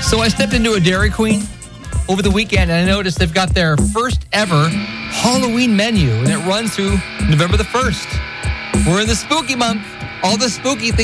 So I stepped into a Dairy Queen over the weekend, and I noticed they've got their first ever Halloween menu, and it runs through November the 1st. We're in the spooky month. All the spooky things